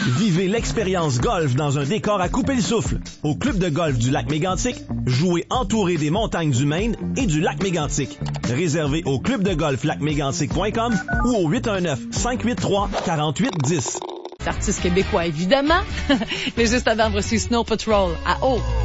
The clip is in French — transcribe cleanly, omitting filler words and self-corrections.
Vivez l'expérience golf dans un décor à couper le souffle. Au club de golf du lac Mégantic, jouez entouré des montagnes du Maine et du lac Mégantic. Réservé au clubdegolflacmégantic.com ou au 819-583-4810. Artiste québécois, évidemment. Mais juste avant, voici Snow Patrol à haut.